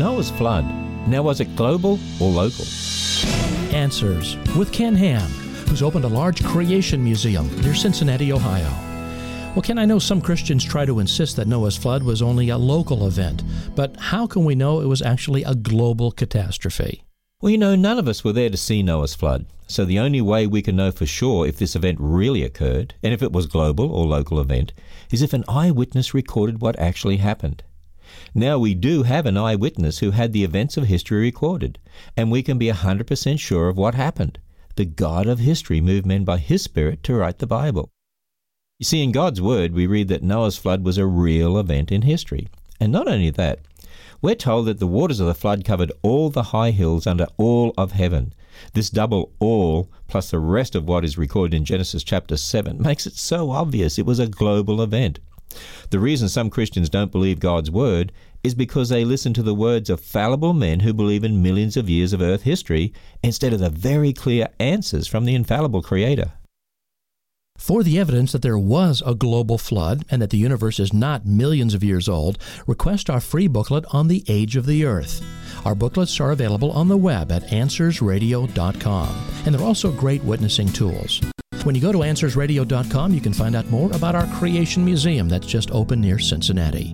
Noah's flood. Now, was it global or local? Answers with Ken Ham, who's opened a large creation museum near Cincinnati, Ohio. Well, Ken, I know some Christians try to insist that Noah's flood was only a local event, but how can we know it was actually a global catastrophe? Well, none of us were there to see Noah's flood, so the only way we can know for sure if this event really occurred, and if it was global or local event, is if an eyewitness recorded what actually happened. Now, we do have an eyewitness who had the events of history recorded, and we can be 100% sure of what happened. The God of history moved men by His Spirit to write the Bible. You see, in God's Word, we read that Noah's flood was a real event in history. And not only that, we're told that the waters of the flood covered all the high hills under all of heaven. This double all, plus the rest of what is recorded in Genesis chapter 7, makes it so obvious it was a global event. The reason some Christians don't believe God's Word is because they listen to the words of fallible men who believe in millions of years of earth history instead of the very clear answers from the infallible Creator. For the evidence that there was a global flood and that the universe is not millions of years old, request our free booklet on the age of the earth. Our booklets are available on the web at AnswersRadio.com, and they're also great witnessing tools. When you go to AnswersRadio.com, you can find out more about our Creation Museum that's just opened near Cincinnati.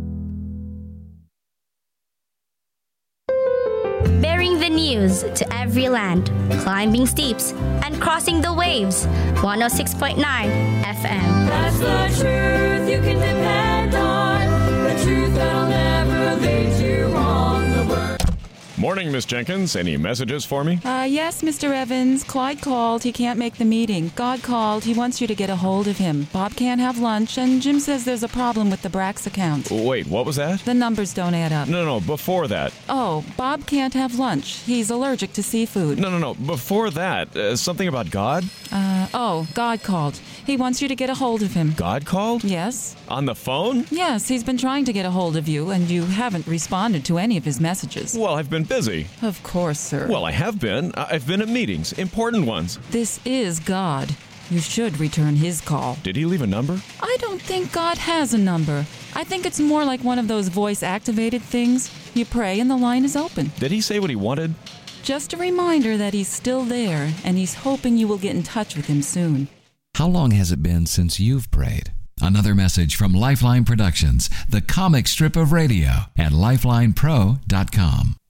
Bearing the news to every land, climbing steeps and crossing the waves. 106.9 FM. That's the truth you can depend on. The truth that'll never lead you wrong. The word. Morning, Miss Jenkins. Any messages for me? Yes, Mr. Evans. Clyde called. He can't make the meeting. God called. He wants you to get a hold of him. Bob can't have lunch, and Jim says there's a problem with the Brax account. Wait, what was that? The numbers don't add up. No, before that. Oh, Bob can't have lunch. He's allergic to seafood. No, before that. Something about God? God called. He wants you to get a hold of him. God called? Yes. On the phone? Yes, he's been trying to get a hold of you, and you haven't responded to any of his messages. Well, I've been busy. Of course, sir. Well, I have been. I've been at meetings, important ones. This is God. You should return his call. Did he leave a number? I don't think God has a number. I think it's more like one of those voice-activated things. You pray and the line is open. Did he say what he wanted? Just a reminder that he's still there, and he's hoping you will get in touch with him soon. How long has it been since you've prayed? Another message from Lifeline Productions, the comic strip of radio at lifelinepro.com.